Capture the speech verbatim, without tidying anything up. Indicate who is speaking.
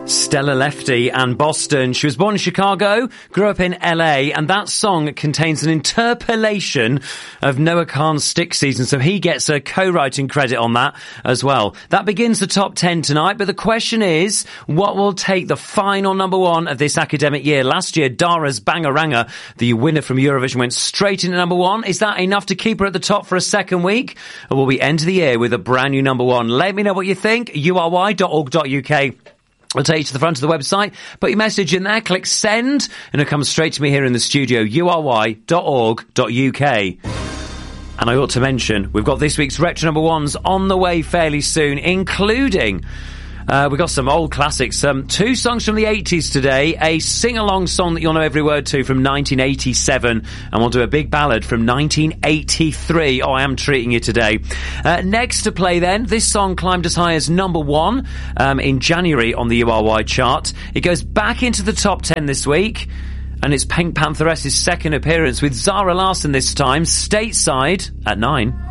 Speaker 1: Stella Lefty and Boston. She was born in Chicago, grew up in L A, and that song contains an interpolation of Noah Kahan's Stick Season, so he gets a co-writing credit on that as well. That begins the top ten tonight, but the question is, what will take the final number one of this academic year? Last year, Dara's Bangaranga, the winner from Eurovision, went straight into number one. Is that enough to keep her at the top for a second week? Or will we end the year with a brand new number one? Let me know what you think. U R Y dot org dot U K. I'll take you to the front of the website, put your message in there, click send, and it'll come straight to me here in the studio, U R Y dot org dot U K. And I ought to mention, we've got this week's Retro Number Ones on the way fairly soon, including... Uh, we've got some old classics. Um, two songs from the eighties today. A sing-along song that you'll know every word to from nineteen eighty-seven. And we'll do a big ballad from nineteen eighty-three. Oh, I am treating you today. Uh, next to play then, this song climbed as high as number one um, in January on the U R Y chart. It goes back into the top ten this week. And it's Pink Pantheress's second appearance with Zara Larsson this time, stateside at nine.